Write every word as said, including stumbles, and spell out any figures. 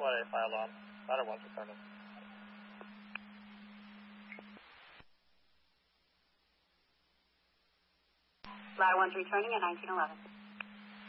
one eight filed on. Ladder one's returning. Ladder one's returning at nineteen eleven.